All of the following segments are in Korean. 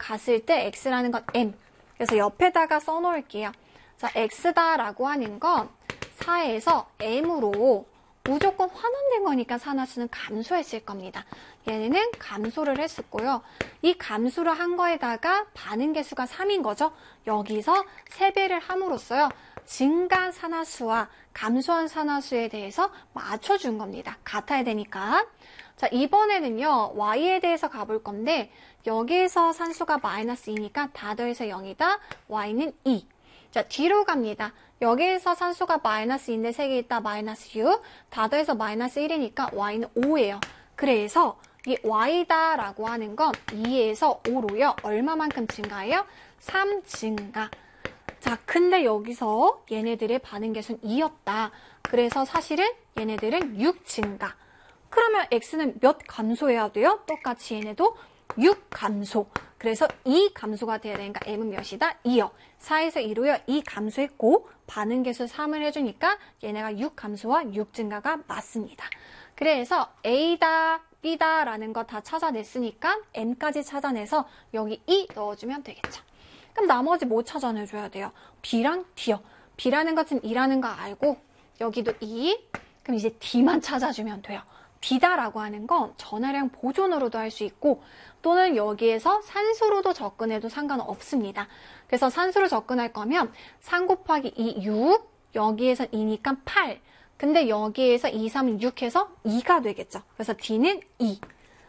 갔을 때 x라는 건 m. 그래서 옆에다가 써놓을게요. 자, x다라고 하는 건 4에서 m으로 무조건 환원된 거니까 산화수는 감소했을 겁니다. 얘네는 감소를 했었고요. 이 감소를 한 거에다가 반응 계수가 3인 거죠. 여기서 3배를 함으로써요. 증가한 산화수와 감소한 산화수에 대해서 맞춰준 겁니다. 같아야 되니까. 자, 이번에는요. y에 대해서 가볼 건데 여기에서 산수가 마이너스 2니까 다 더해서 0이다. y는 2. 자, 뒤로 갑니다. 여기에서 산수가 마이너스 2인데 3개 있다. 마이너스 6. 다 더해서 마이너스 1이니까 y는 5예요. 그래서 이 y다 라고 하는 건 2에서 5로요. 얼마만큼 증가해요? 3 증가. 자, 근데 여기서 얘네들의 반응 계수는 2였다. 그래서 사실은 얘네들은 6 증가. 그러면 x는 몇 감소해야 돼요? 똑같이 얘네도 6 감소. 그래서 2 감소가 돼야 되니까 m은 몇이다? 2요. 4에서 2로요. 2 감소했고 반응 계수 3을 해주니까 얘네가 6 감소와 6 증가가 맞습니다. 그래서 a다, b다 라는 거 다 찾아냈으니까 m까지 찾아내서 여기 2 넣어주면 되겠죠. 그럼 나머지 뭐 찾아내줘야 돼요? b랑 d요. b라는 것 지금 2라는 거 알고 여기도 2. 그럼 이제 d만 찾아주면 돼요. d다라고 하는 건 전하량 보존으로도 할 수 있고 또는 여기에서 산수로도 접근해도 상관없습니다. 그래서 산수로 접근할 거면 3 곱하기 2, 6, 여기에서 2니까 8. 근데 여기에서 2, 3, 6 해서 2가 되겠죠. 그래서 d는 2.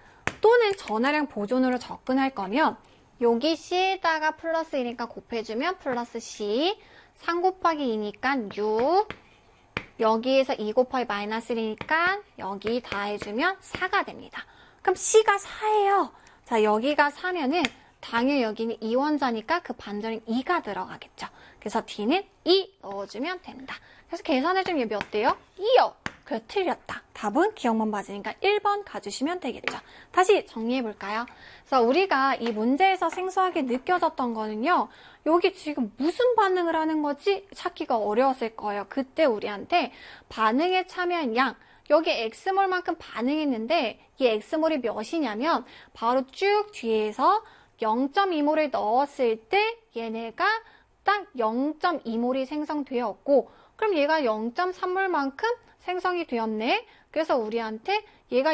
또는 전하량 보존으로 접근할 거면 여기 c에다가 플러스 1이니까 곱해주면 플러스 c. 3 곱하기 2니까 6. 여기에서 2 곱하기 마이너스 1이니까 여기 다 해주면 4가 됩니다. 그럼 C가 4예요. 자, 여기가 4면은 당연히 여기는 2원자니까 그 반절인 2가 들어가겠죠. 그래서 D는 2 넣어주면 된다. 그래서 계산해주면 몇 대요? 2요. 그래서 틀렸다. 답은 기억만 맞으니까 1번 가주시면 되겠죠. 다시 정리해볼까요? 그래서 우리가 이 문제에서 생소하게 느껴졌던 거는요. 여기 지금 무슨 반응을 하는 거지? 찾기가 어려웠을 거예요. 그때 우리한테 반응에 참여한 양, 여기 X몰만큼 반응했는데 이 X몰이 몇이냐면 바로 쭉 뒤에서 0.2몰을 넣었을 때 얘네가 딱 0.2몰이 생성되었고 그럼 얘가 0.3몰만큼 생성이 되었네. 그래서 우리한테 얘가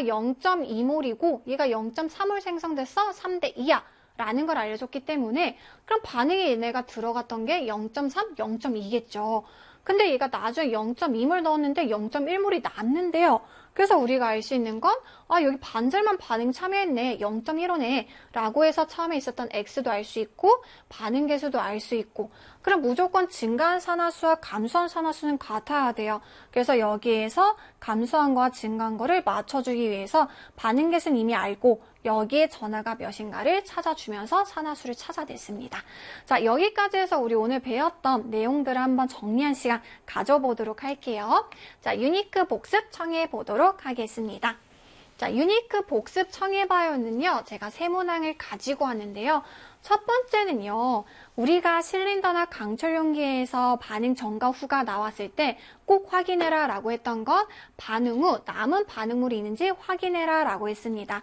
0.2몰이고 얘가 0.3몰 생성됐어. 3대 2야. 라는 걸 알려줬기 때문에 그럼 반응에 얘네가 들어갔던 게 0.3, 0.2겠죠. 근데 얘가 나중에 0.2몰 넣었는데 0.1몰이 남는데요. 그래서 우리가 알 수 있는 건 여기 반절만 반응 참여했네. 0.15네. 라고 해서 처음에 있었던 X도 알 수 있고 반응 계수도 알 수 있고 그럼 무조건 증가한 산화수와 감소한 산화수는 같아야 돼요. 그래서 여기에서 감소한 거와 증가한 거를 맞춰주기 위해서 반응 계수는 이미 알고 여기에 전하가 몇인가를 찾아주면서 산화수를 찾아냈습니다. 자, 여기까지 해서 우리 오늘 배웠던 내용들을 한번 정리한 시간 가져보도록 할게요. 자, 유니크 복습 청해 보도록 하겠습니다. 자, 유니크 복습 청해봐요는요, 제가 세 문항을 가지고 왔는데요. 첫 번째는요, 우리가 실린더나 강철 용기에서 반응 전과 후가 나왔을 때 꼭 확인해라 라고 했던 건 반응 후 남은 반응물이 있는지 확인해라 라고 했습니다.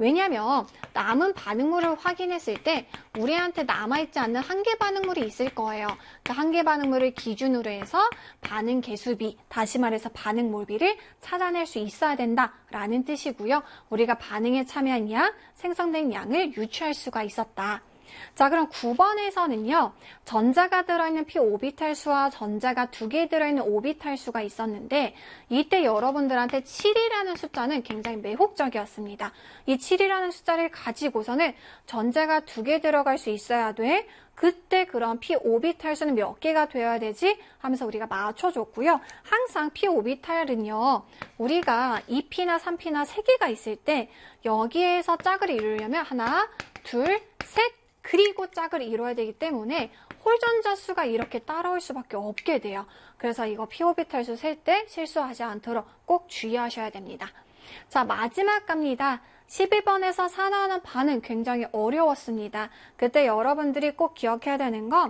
왜냐면 남은 반응물을 확인했을 때 우리한테 남아있지 않는 한계 반응물이 있을 거예요. 그 한계 반응물을 기준으로 해서 반응 개수비, 다시 말해서 반응 몰비를 찾아낼 수 있어야 된다라는 뜻이고요. 우리가 반응에 참여한 양, 생성된 양을 유추할 수가 있었다. 자, 그럼 9번에서는요. 전자가 들어있는 p5비탈 수와 전자가 2개 들어있는 5비탈 수가 있었는데 이때 여러분들한테 7이라는 숫자는 굉장히 매혹적이었습니다. 이 7이라는 숫자를 가지고서는 전자가 2개 들어갈 수 있어야 돼. 그때 그럼 p5비탈 수는 몇 개가 되어야 되지? 하면서 우리가 맞춰줬고요. 항상 p5비탈은요. 우리가 2p나 3p나 3개가 있을 때 여기에서 짝을 이루려면 하나, 둘, 셋 그리고 짝을 이뤄야 되기 때문에 홀전자 수가 이렇게 따라올 수밖에 없게 돼요. 그래서 이거 p5비탈 수 셀 때 실수하지 않도록 꼭 주의하셔야 됩니다. 자, 마지막 갑니다. 12번에서 산화하는 반응 굉장히 어려웠습니다. 그때 여러분들이 꼭 기억해야 되는 건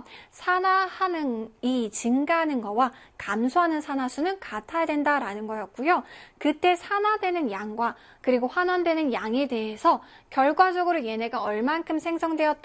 산화하는 이 증가하는 거와 감소하는 산화수는 같아야 된다라는 거였고요. 그때 산화되는 양과 그리고 환원되는 양에 대해서 결과적으로 얘네가 얼만큼 생성되었다